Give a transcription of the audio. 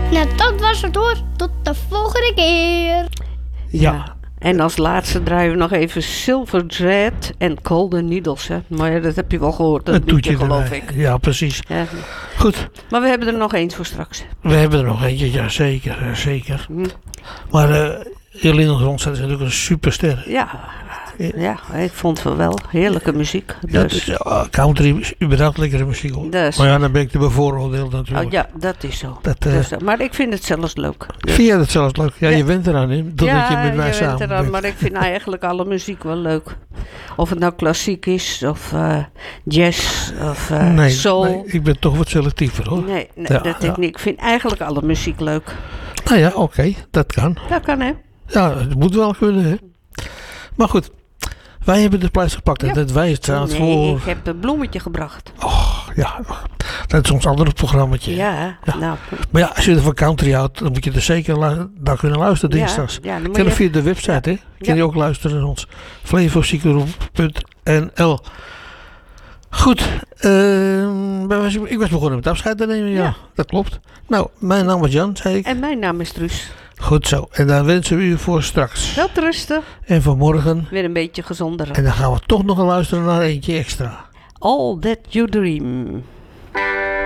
Nou, dat was het hoor. Tot de volgende keer. Ja. En als laatste draaien we nog even Silver Thread en Golden Needles. Hè? Maar ja, dat heb je wel gehoord, dat liedje, geloof ik. Ja, precies. Ja. Goed. Maar we hebben er nog eens voor straks. We hebben er nog eentje, ja zeker. Zeker. Hm. Maar Eline Ronstadt is natuurlijk een superster. Ja, ik vond het wel heerlijke muziek. Dus. Ja, country is überhaupt lekkere muziek hoor. Dus. Maar ja, dan ben ik te bevooroordeeld natuurlijk. Oh, ja, dat is zo. Dat, Maar ik vind het zelfs leuk. Dus. Vind jij dat zelfs leuk? Ja, Ja. je went eraan in. Doordat je met mij samen bent. Maar ik vind eigenlijk alle muziek wel leuk. Of het nou klassiek is, of jazz, of soul. Nee, ik ben toch wat selectiever hoor. Nee, Ja, dat ik niet. Ik vind eigenlijk alle muziek leuk. Nou ja, oké, dat kan. Dat kan, hè? Ja, het moet wel kunnen hè. Maar goed, wij hebben de prijs gepakt. En dat wij staat voor... ik heb een bloemetje gebracht. Oh, ja, dat is ons andere programmaatje. Ja, nou. Maar ja, als je er van country houdt, dan moet je er zeker naar kunnen luisteren dinsdags. Ja, dan moet Kunnen je... via de website, hè? Kun je ook luisteren naar ons. flevosiekeroep.nl. Goed, ik was begonnen met afscheid te nemen, ja. Dat klopt. Nou, mijn naam was Jan, zei ik. En mijn naam is Truus. Goed zo, en dan wensen we u voor straks. Wel rusten. En vanmorgen. Weer een beetje gezonder. En dan gaan we toch nog luisteren naar eentje extra. All That You Dream.